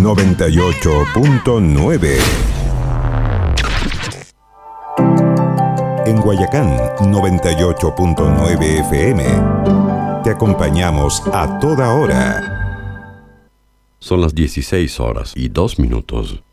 98.9. En Guayacán, 98.9 FM. Te acompañamos a toda hora. Son las 16 horas y 2 minutos.